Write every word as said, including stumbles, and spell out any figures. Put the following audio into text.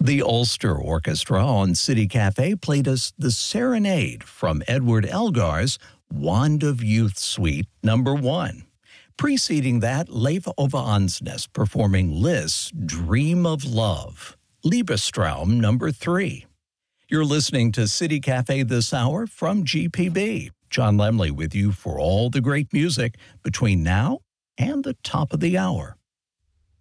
The Ulster Orchestra on City Cafe played us The Serenade from Edward Elgar's Wand of Youth Suite Number One. Preceding that, Leif Ove Ansnes performing Liszt's Dream of Love, Liebestraum Number Three. You're listening to City Cafe this hour from G P B. John Lemley with you for all the great music between now and the top of the hour.